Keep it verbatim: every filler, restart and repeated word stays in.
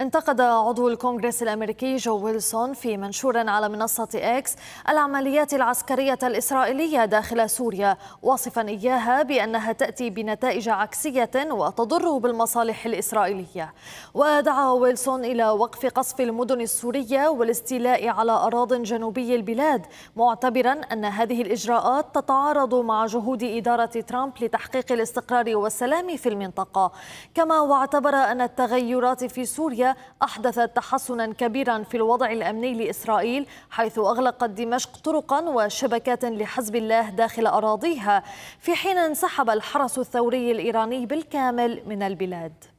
انتقد عضو الكونغرس الأمريكي جو ويلسون في منشور على منصة إكس العمليات العسكرية الإسرائيلية داخل سوريا، واصفا إياها بأنها تأتي بنتائج عكسية وتضر بالمصالح الإسرائيلية. ودعا ويلسون إلى وقف قصف المدن السورية والاستيلاء على أراضٍ جنوبي البلاد، معتبرا أن هذه الإجراءات تتعارض مع جهود إدارة ترامب لتحقيق الاستقرار والسلام في المنطقة. كما واعتبر أن التغيرات في سوريا أحدثت تحسنا كبيرا في الوضع الأمني لإسرائيل، حيث أغلقت دمشق طرقا وشبكات لحزب الله داخل أراضيها، في حين انسحب الحرس الثوري الإيراني بالكامل من البلاد.